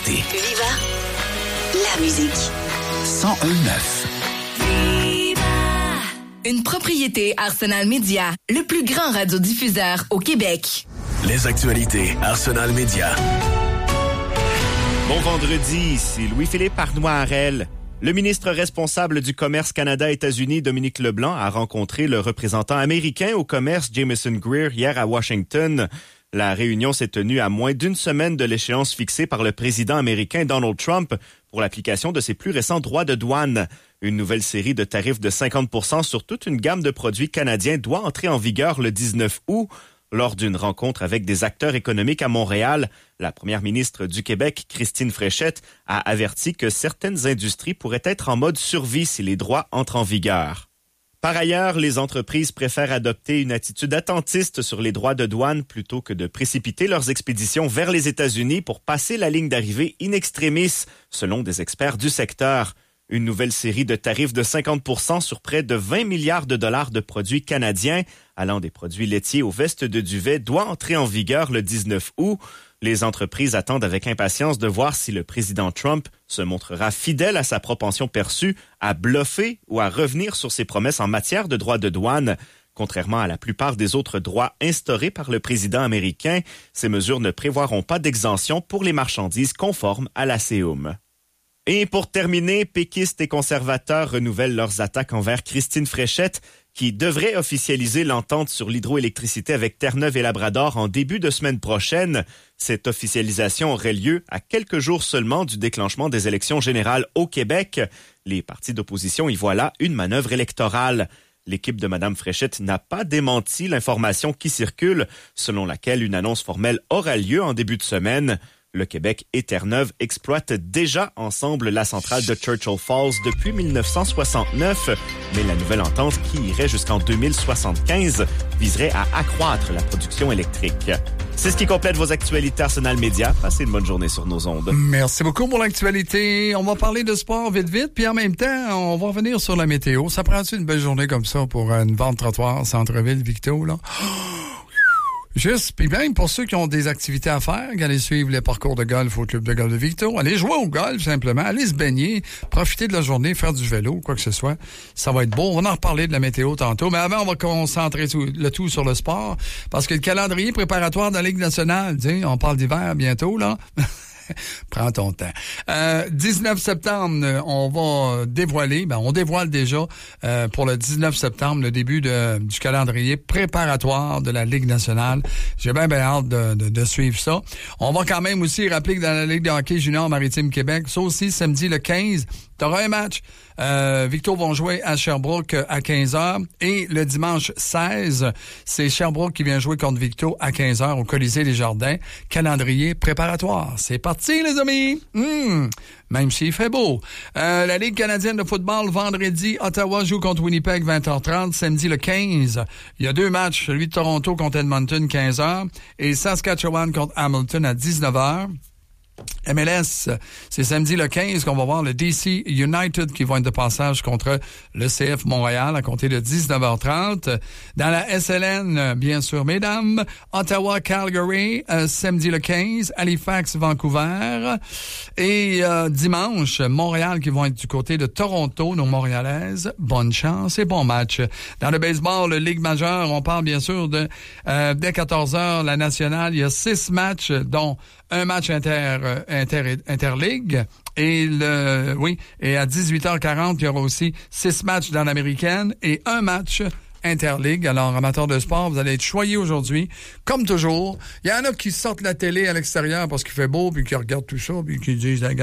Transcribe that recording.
l'écouter. Viva la musique. 101.9. Une propriété Arsenal Media, le plus grand radiodiffuseur au Québec. Les actualités Arsenal Media. Bon vendredi, ici Louis-Philippe Arnois-Harel. Le ministre responsable du commerce Canada-États-Unis, Dominique Leblanc, a rencontré le représentant américain au commerce, Jameson Greer, hier à Washington. La réunion s'est tenue à moins d'une semaine de l'échéance fixée par le président américain Donald Trump pour l'application de ses plus récents droits de douane. Une nouvelle série de tarifs de 50% sur toute une gamme de produits canadiens doit entrer en vigueur le 19 août. Lors d'une rencontre avec des acteurs économiques à Montréal, la première ministre du Québec, Christine Fréchette, a averti que certaines industries pourraient être en mode survie si les droits entrent en vigueur. Par ailleurs, les entreprises préfèrent adopter une attitude attentiste sur les droits de douane plutôt que de précipiter leurs expéditions vers les États-Unis pour passer la ligne d'arrivée in extremis, selon des experts du secteur. Une nouvelle série de tarifs de 50% sur près de 20 milliards de dollars de produits canadiens, allant des produits laitiers aux vestes de duvet, doit entrer en vigueur le 19 août. Les entreprises attendent avec impatience de voir si le président Trump se montrera fidèle à sa propension perçue à bluffer ou à revenir sur ses promesses en matière de droits de douane. Contrairement à la plupart des autres droits instaurés par le président américain, ces mesures ne prévoiront pas d'exemption pour les marchandises conformes à la CEUM. Et pour terminer, péquistes et conservateurs renouvellent leurs attaques envers Christine Fréchette, qui devrait officialiser l'entente sur l'hydroélectricité avec Terre-Neuve et Labrador en début de semaine prochaine. Cette officialisation aurait lieu à quelques jours seulement du déclenchement des élections générales au Québec. Les partis d'opposition y voient là une manœuvre électorale. L'équipe de Mme Fréchette n'a pas démenti l'information qui circule, selon laquelle une annonce formelle aura lieu en début de semaine. Le Québec et Terre-Neuve exploitent déjà ensemble la centrale de Churchill Falls depuis 1969, mais la nouvelle entente, qui irait jusqu'en 2075, viserait à accroître la production électrique. C'est ce qui complète vos actualités Arsenal Media. Passez une bonne journée sur nos ondes. Merci beaucoup pour l'actualité. On va parler de sport vite, puis en même temps, on va revenir sur la météo. Ça prend-tu une belle journée comme ça pour une vente trottoir centre-ville Victo, là? Juste, puis même pour ceux qui ont des activités à faire, allez suivre les parcours de golf au club de golf de Victo, allez jouer au golf simplement, allez se baigner, profiter de la journée, faire du vélo, quoi que ce soit. Ça va être beau. On va en reparler de la météo tantôt, mais avant, on va concentrer le tout sur le sport, parce que le calendrier préparatoire de la Ligue nationale, tu sais, on parle d'hiver bientôt, là. Prends ton temps. 19 septembre, on va dévoiler, on dévoile déjà pour le 19 septembre le début du calendrier préparatoire de la Ligue nationale. J'ai bien hâte de suivre ça. On va quand même aussi rappeler que dans la Ligue de hockey junior Maritime Québec, ça aussi, samedi le 15, t'auras un match. Victo vont jouer à Sherbrooke à 15h et le dimanche 16, c'est Sherbrooke qui vient jouer contre Victo à 15h au Colisée des Jardins. Calendrier préparatoire. C'est parti, les amis! Même s'il fait beau. La Ligue canadienne de football, vendredi, Ottawa joue contre Winnipeg 20h30. Samedi le 15, il y a deux matchs. Celui de Toronto contre Edmonton 15h et Saskatchewan contre Hamilton à 19h. MLS, c'est samedi le 15 qu'on va voir le DC United qui vont être de passage contre le CF Montréal à compter de 19h30. Dans la SLN, bien sûr, mesdames, Ottawa-Calgary, samedi le 15, Halifax-Vancouver. Et dimanche, Montréal qui vont être du côté de Toronto, nos Montréalaises. Bonne chance et bon match. Dans le baseball, le Ligue majeure, on parle bien sûr de dès 14h, la nationale. Il y a 6 matchs, dont un match interligue et et à 18h40, il y aura aussi 6 matchs dans l'américaine et un match interligue. Alors, amateurs de sport, vous allez être choyés aujourd'hui, comme toujours. Il y en a qui sortent la télé à l'extérieur parce qu'il fait beau puis qui regardent tout ça puis qui disent